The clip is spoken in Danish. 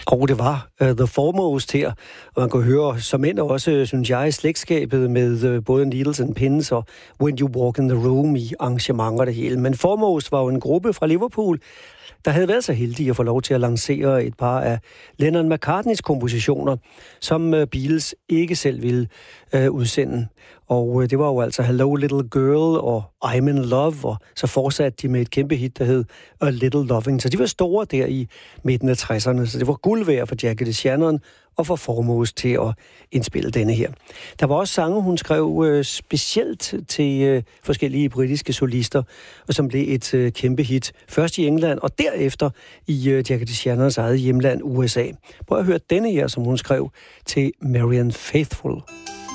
Og det var The Foremost her, og man kunne høre som end også, synes jeg, slægtskabet med både Needles and Pins og When You Walk in the Room i arrangementer det hele. Men Foremost var jo en gruppe fra Liverpool, der havde været så heldige at få lov til at lancere et par af Lennon-McCartneys kompositioner, som Beatles ikke selv ville udsende. Og det var jo altså Hello Little Girl og I'm in Love, og så fortsatte de med et kæmpe hit, der hed A Little Loving. Så de var store der i midten af 60'erne, så det var guld værd for Jackie DeShannon og for Foremost til at indspille denne her. Der var også sange, hun skrev specielt til forskellige britiske solister, og som blev et kæmpe hit. Først i England, og derefter i Jackie DeShannons eget hjemland USA. Prøv at høre denne her, som hun skrev til Marianne Faithfull.